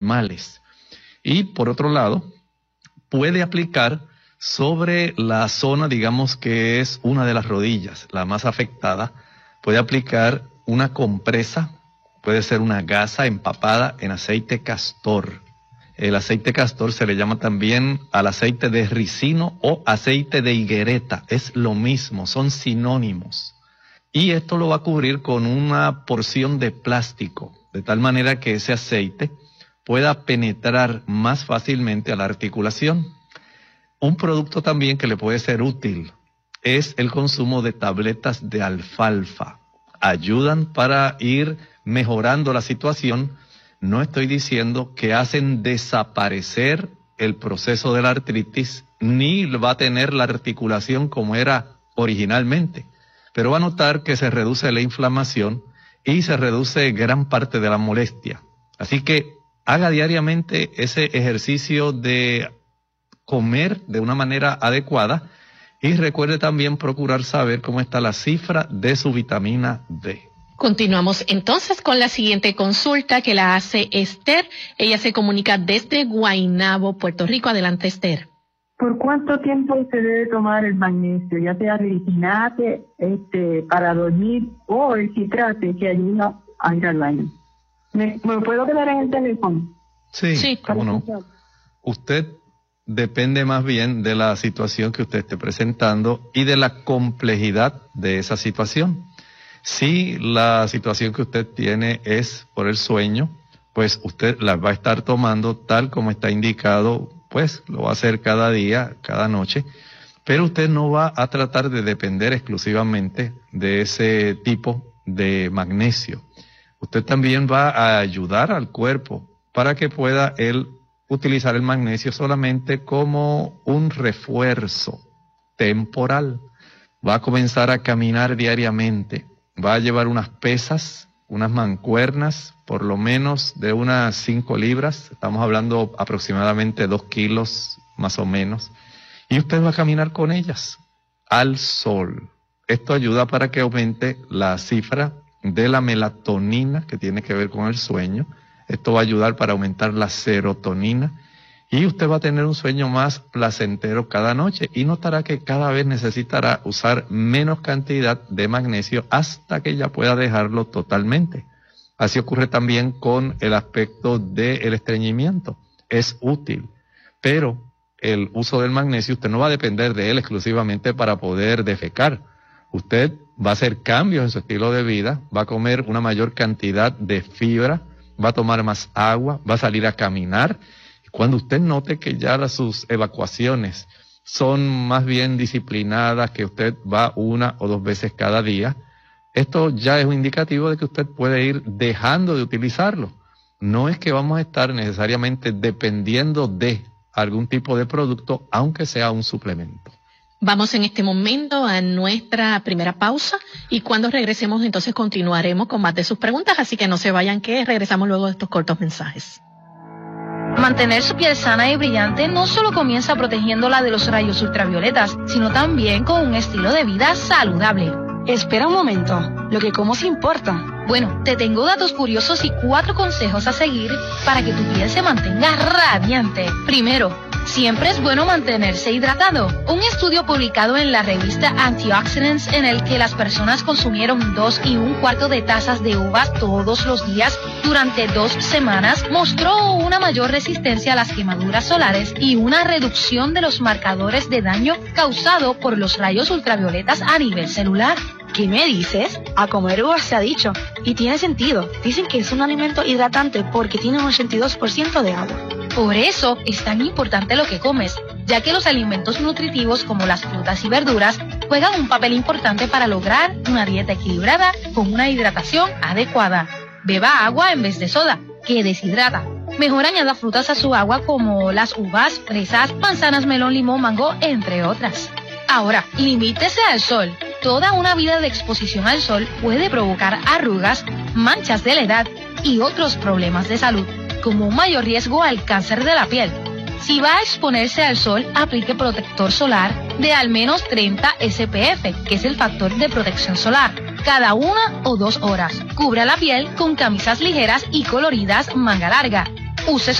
normales. Y por otro lado, puede aplicar sobre la zona, digamos que es una de las rodillas, la más afectada. Puede aplicar una compresa, puede ser una gasa empapada en aceite castor. El aceite castor se le llama también al aceite de ricino o aceite de higuereta. Es lo mismo, son sinónimos. Y esto lo va a cubrir con una porción de plástico, de tal manera que ese aceite pueda penetrar más fácilmente a la articulación. Un producto también que le puede ser útil es el consumo de tabletas de alfalfa. Ayudan para ir mejorando la situación. No estoy diciendo que hacen desaparecer el proceso de la artritis, ni va a tener la articulación como era originalmente, pero va a notar que se reduce la inflamación y se reduce gran parte de la molestia. Así que haga diariamente ese ejercicio de comer de una manera adecuada y recuerde también procurar saber cómo está la cifra de su vitamina D. Continuamos entonces con la siguiente consulta que la hace Esther. Ella se comunica desde Guaynabo, Puerto Rico. Adelante, Esther. ¿Por cuánto tiempo se debe tomar el magnesio, ya sea redicinate, para dormir, o el citrate que ayuda a ir al baño? ¿Me puedo quedar en el teléfono? Sí, cómo no. Usted depende más bien de la situación que usted esté presentando y de la complejidad de esa situación. Si la situación que usted tiene es por el sueño, pues usted la va a estar tomando tal como está indicado, pues lo va a hacer cada día, cada noche, pero usted no va a tratar de depender exclusivamente de ese tipo de magnesio. Usted también va a ayudar al cuerpo para que pueda él utilizar el magnesio solamente como un refuerzo temporal. Va a comenzar a caminar diariamente. Va a llevar unas pesas, unas mancuernas, por lo menos de unas 5 libras. Estamos hablando aproximadamente 2 kilos, más o menos. Y usted va a caminar con ellas al sol. Esto ayuda para que aumente la cifra de la melatonina, que tiene que ver con el sueño. Esto va a ayudar para aumentar la serotonina. Y usted va a tener un sueño más placentero cada noche y notará que cada vez necesitará usar menos cantidad de magnesio hasta que ya pueda dejarlo totalmente. Así ocurre también con el aspecto del estreñimiento. Es útil, pero el uso del magnesio usted no va a depender de él exclusivamente para poder defecar. Usted va a hacer cambios en su estilo de vida, va a comer una mayor cantidad de fibra, va a tomar más agua, va a salir a caminar. Cuando usted note que ya sus evacuaciones son más bien disciplinadas, que usted va 1 o 2 veces cada día, esto ya es un indicativo de que usted puede ir dejando de utilizarlo. No es que vamos a estar necesariamente dependiendo de algún tipo de producto, aunque sea un suplemento. Vamos en este momento a nuestra primera pausa y cuando regresemos entonces continuaremos con más de sus preguntas, así que no se vayan, que regresamos luego de estos cortos mensajes. Mantener su piel sana y brillante no solo comienza protegiéndola de los rayos ultravioletas, sino también con un estilo de vida saludable. Espera un momento, lo que como sí importa. Bueno, te tengo datos curiosos y 4 consejos a seguir para que tu piel se mantenga radiante. Primero, siempre es bueno mantenerse hidratado. Un estudio publicado en la revista Antioxidants, en el que las personas consumieron 2 1/4 de tazas de uvas todos los días durante 2 semanas, mostró una mayor resistencia a las quemaduras solares y una reducción de los marcadores de daño causado por los rayos ultravioletas a nivel celular. ¿Qué me dices? A comer uvas se ha dicho. Y tiene sentido. Dicen que es un alimento hidratante porque tiene un 82% de agua. Por eso es tan importante lo que comes, ya que los alimentos nutritivos como las frutas y verduras juegan un papel importante para lograr una dieta equilibrada con una hidratación adecuada. Beba agua en vez de soda, que deshidrata. Mejor añada frutas a su agua como las uvas, fresas, manzanas, melón, limón, mango, entre otras. Ahora, limítese al sol. Toda una vida de exposición al sol puede provocar arrugas, manchas de la edad y otros problemas de salud, como un mayor riesgo al cáncer de la piel. Si va a exponerse al sol, aplique protector solar de al menos 30 SPF, que es el factor de protección solar, cada 1 o 2 horas. Cubra la piel con camisas ligeras y coloridas manga larga. Use